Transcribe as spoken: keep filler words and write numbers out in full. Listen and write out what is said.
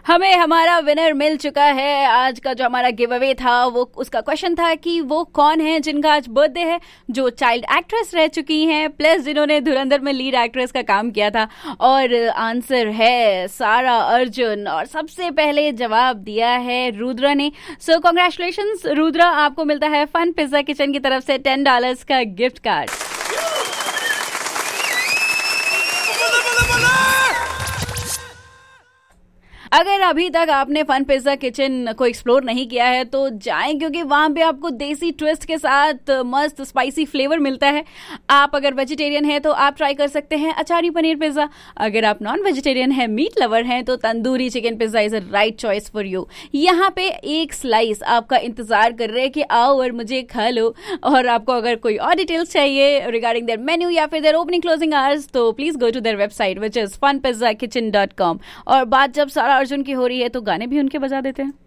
हमें हमारा विनर मिल चुका है। आज का जो हमारा गिव अवे था वो उसका क्वेश्चन था कि वो कौन है जिनका आज बर्थडे है, जो चाइल्ड एक्ट्रेस रह चुकी हैं प्लस जिन्होंने धुरंधर में लीड एक्ट्रेस का काम किया था। और आंसर है सारा अर्जुन, और सबसे पहले जवाब दिया है रुद्रा ने। सो कॉन्ग्रेचुलेशंस रुद्रा, आपको मिलता है फन पिज्जा किचन की तरफ से टेन डॉलर्स का गिफ्ट कार्ड। अगर अभी तक आपने फन पिज्जा किचन को एक्सप्लोर नहीं किया है तो जाएं, क्योंकि वहां पे आपको देसी ट्विस्ट के साथ मस्त स्पाइसी फ्लेवर मिलता है। आप अगर वेजिटेरियन हैं तो आप ट्राई कर सकते हैं अचारी पनीर पिज्जा। अगर आप नॉन वेजिटेरियन हैं, मीट लवर हैं, तो tandoori chicken pizza is a right choice for you. यहाँ पे एक स्लाइस आपका इंतजार कर रहे हैं कि आओ और मुझे खा लो। और आपको अगर कोई और डिटेल्स चाहिए रिगार्डिंग देयर मेन्यू या फिर देयर ओपनिंग क्लोजिंग आवर्स तो please go to their website which is fun pizza kitchen dot com. और बात जब सारा अर्जुन की हो रही है तो गाने भी उनके बजा देते हैं।